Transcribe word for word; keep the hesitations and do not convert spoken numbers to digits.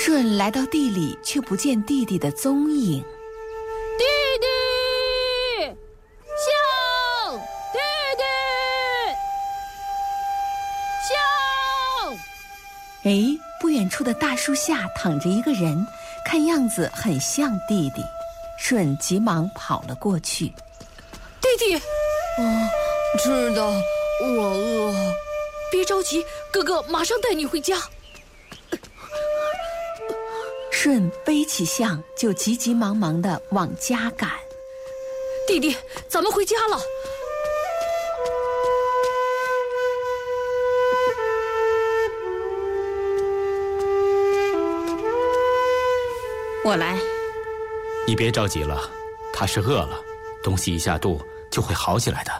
舜来到地里，却不见弟弟的踪影。 弟弟，象，弟弟，象。 哎，不远处的大树下躺着一个人，看样子很像弟弟。舜急忙跑了过去。 弟弟， 嗯，吃的，我饿。 别着急，哥哥马上带你回家。 舜背起象，就急急忙忙地往家赶。 弟弟，咱们回家了。 我来。 你别着急了，他是饿了，东西一下肚就会好起来的。